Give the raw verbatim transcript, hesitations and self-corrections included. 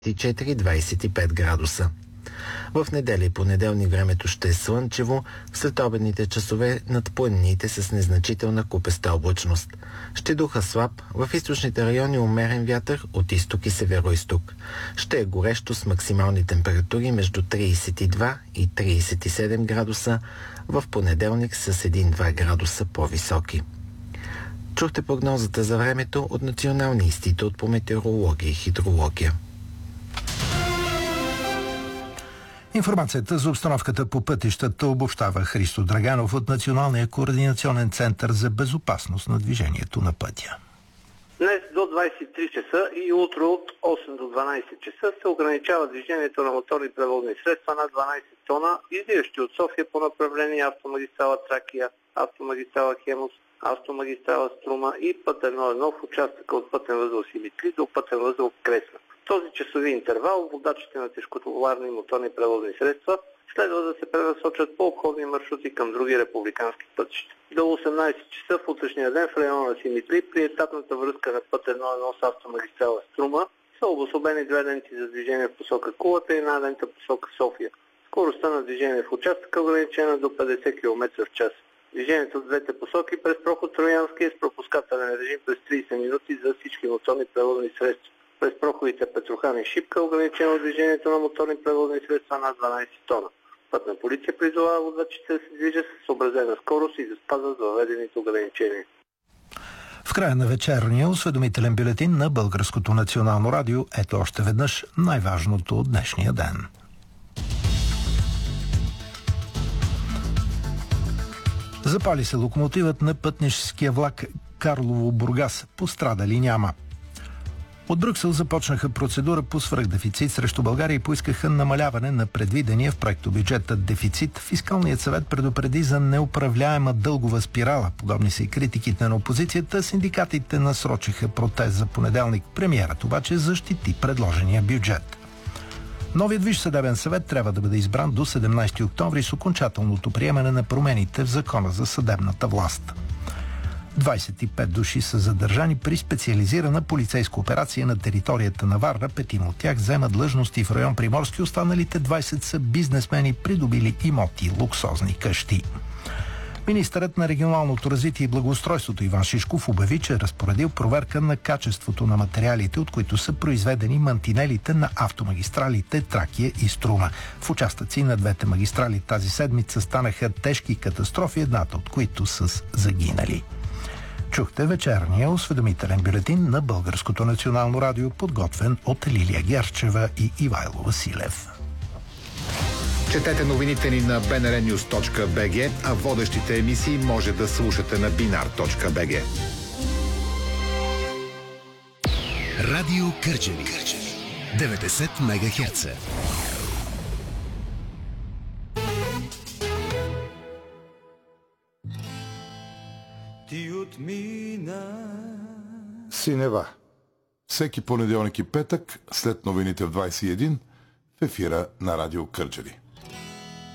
четири до двадесет и пет градуса. В неделя и понеделник времето ще е слънчево, в следобедните часове над планините с незначителна купеста облачност. Ще духа слаб, в източните райони умерен вятър от изток и североизток. Ще е горещо с максимални температури между тридесет и два и тридесет и седем градуса, в понеделник с един до два градуса по-високи. Чухте прогнозата за времето от Националния институт по метеорология и хидрология. Информацията за обстановката по пътищата обобщава Христо Драганов от Националния координационен център за безопасност на движението на пътя. Днес до двадесет и три часа и утре от осем до дванадесет часа се ограничава движението на моторни превозни средства над дванадесет тона, излизащи от София по направление автомагистрала Тракия, автомагистрала Хемус, автомагистрала Струма и път едно едно в участъка от пътен възел Симитли до пътен възел Кресна. В този часови интервал водачите на тежкотоварни и моторни превозни средства следва да се пренасочат по обходни маршрути към други републикански пътища. До осемнадесет часа в утрешния ден в района на Симитли при етапната връзка на път едно едно с автомагистрала Струма са обособени две ленти за движение в посока Кулата и една лента в посока София. Скоростта на движение в участъка е ограничена до петдесет километра в час. Движението в двете посоки през проход Троянски е с пропускателен режим през тридесет минути за всички моторни превозни средства. През проходите Петрохан и Шипка е ограничено движението на моторни превозни средства над дванадесет тона. Пътна полиция призовава водачите да се движат с съобразена скорост и да спазват въведените ограничения. В края на вечерния осведомителен бюлетин на Българското национално радио ето още веднъж най-важното от днешния ден. Запали се локомотивът на пътническия влак Карлово-Бургас. Пострадали няма. От Брюксел започнаха процедура по свръхдефицит срещу България и поискаха намаляване на предвидения в проектобюджета дефицит. Фискалният съвет предупреди за неуправляема дългова спирала. Подобни са и критиките на опозицията. Синдикатите насрочиха протест за понеделник. Премиерът обаче защити предложения бюджет. Новият Висш съдебен съвет трябва да бъде избран до седемнадесети октомври с окончателното приемане на промените в Закона за съдебната власт. двадесет и пет души са задържани при специализирана полицейска операция на територията на Варна. Петима от тях вземат длъжности в район Приморски, останалите двадесет са бизнесмени, придобили имоти, луксозни къщи. Министърът на регионалното развитие и благоустройството Иван Шишков обяви, че е разпоредил проверка на качеството на материалите, от които са произведени мантинелите на автомагистралите Тракия и Струма. В участъци на двете магистрали тази седмица станаха тежки катастрофи, едната от които са загинали. Чухте вечерния осведомителен бюлетин на Българското национално радио, подготвен от Лилия Герчева и Ивайло Василев. Четете новините ни на би ен ар нюз точка би джи, а водещите емисии може да слушате на бинар точка би джи. Радио Кърджали. деветдесет мегахерца. Ти отмина. Синева. Всеки понеделник и петък, след новините в двадесет и един, в ефира на Радио Кърджали.